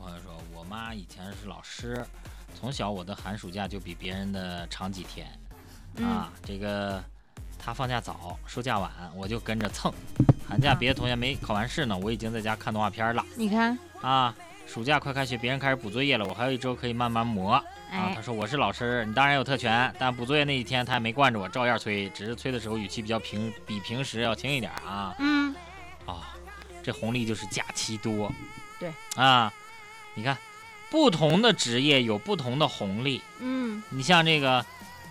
朋友说，我妈以前是老师，从小我的寒暑假就比别人的长几天啊。这个她放假早，收假晚，我就跟着蹭。寒假别的同学没考完试呢，我已经在家看动画片了。 你看啊，暑假快开学，别人开始补作业了，我还有1周可以慢慢磨。啊，他说我是老师，你当然有特权，但补作业那几天他也没惯着我，照样催，只是催的时候语气比平时要轻一点啊。这红利就是假期多。 对啊，你看，不同的职业有不同的红利。你像这个，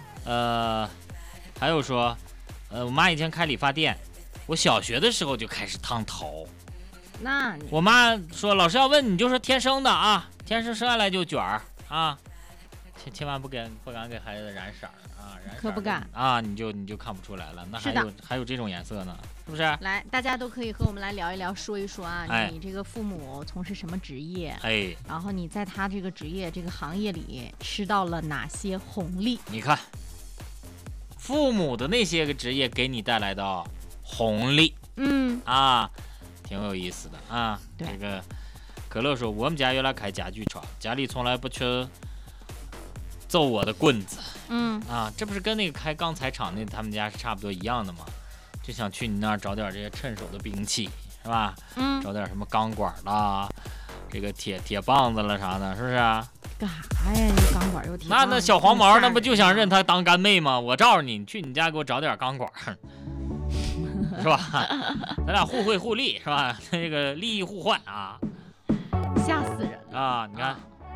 还有说，我妈以前开理发店，我小学的时候就开始烫头。 那你我妈说，老师要问你就说天生的啊，天生生下来就卷儿啊，千万不敢给孩子染色啊，染色可不敢啊，你就看不出来了。那还有这种颜色呢，是不是？ 来，大家都可以和我们来聊一聊，说一说啊，你这个父母从事什么职业？然后你在他这个职业这个行业里吃到了哪些红利？ 你看，父母的那些个职业给你带来的红利，挺有意思的啊。这个可乐说，我们家原来开家具厂，家里从来不缺揍我的棍子。这不是跟那个开钢材厂他们家是差不多一样的吗？就想去你那儿找点这些趁手的兵器，是吧？找点什么钢管啦，这个铁棒子了啥的，是不是？ 干啥呀？这钢管又铁棒子。 那小黄毛那不就想认他当干妹吗？我罩着你，去你家给我找点钢管。是吧？咱俩互惠互利，是吧？这个利益互换啊， 吓死人啊！你看，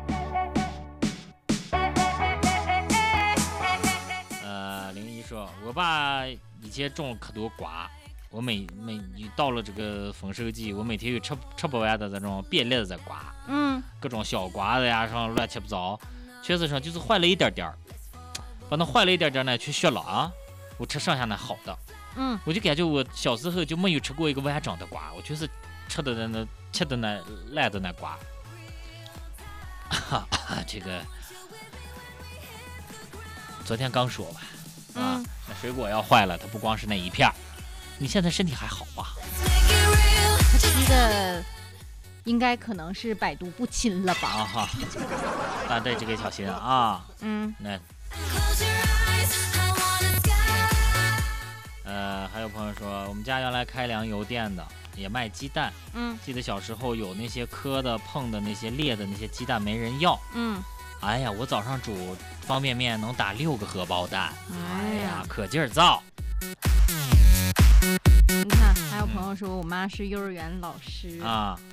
灵一说，我爸以前种了可多瓜，我每到了这个丰收季，我每天有吃不完的这种变裂的在瓜，各种小瓜子呀，上乱七八糟，确实上就是坏了一点点，把那坏了一点点呢去削了啊，我吃剩下那好的。我就感觉我小时候就没有吃过一个完整的瓜，我就是吃的那烂的那瓜。这个昨天刚说吧，那水果要坏了，它不光是那一片。你现在身体还好吧？ 他吃的应该可能是百毒不侵了吧？ 大家这个小心啊。那。还有朋友说，我们家原来开粮油店的，也卖鸡蛋。记得小时候有那些磕的、碰的、那些裂的那些鸡蛋没人要。哎呀，我早上煮方便面能打6个荷包蛋。哎呀，可劲儿造。 你看，还有朋友说我妈是幼儿园老师啊。